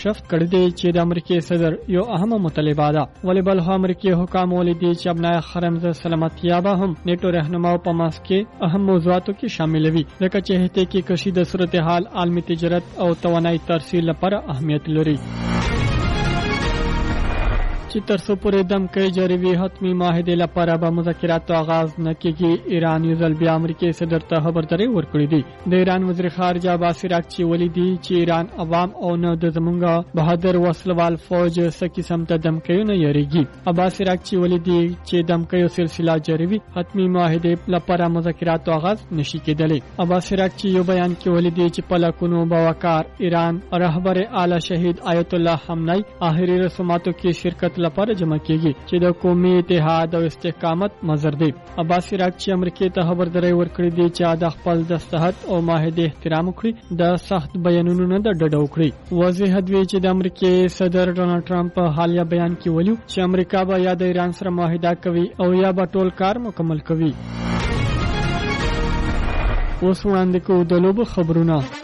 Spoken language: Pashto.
انکشاف کړی دی چې د امریکای صدر یو اهمه مطالبه ده. ولې بل خو امریکای حکام ولیدي چې ابنای حرم د سلامتیا به هم نیټو رهنماو په ماسک کې اهم موضوعاتو کې شامل وي، ځکه چې هته کې کشي د صورتحال عالمي تجارت او توانایي ترسیل لپاره اهمیت لري. چې ترڅو پورې دم کې جاری وي حتمی معاهده لپاره به مذاکرات آغاز نه کیږي. ایران یو ځل بیا امریکای صدر ته خبرداري ورکړې دي. د ایران وزیر خارجه عباس عراقچي ولیدي چې ایران عوام او نه د زمونږ بهادر وسلوال فوج سکی سم ته دم کې نه یریږي. عباس عراقچي ولیدي چې دم کې سلسله جاری وي حتمی معاهده لپاره مذاکرات آغاز نشي کېدلی. عباس عراقچي یو بیان کې ولیدي چې په لکونو باوقار ایران رهبر اعلی شهید آیت الله خامنه‌ای آخري رسوماتو کې شرکت لپاره جمع کیږي چې د قومي اتحاد او استحکامت مظهر دی. عباس عراقچي امریکای ته خبرداري ورکړې دي چې د خپل دستخط او معاهده احترام وکړي، د سخت بیانونو نه د ډډه وکړي. واضح دی چې د امریکای صدر ډونالد ټرمپ په حالیه بیان کې ویلو چې امریکا به یا د ایران سره معاهده کوي او یا به ټول کار مکمل کوي. اوس وړاندې کوو د لوبو خبرونه.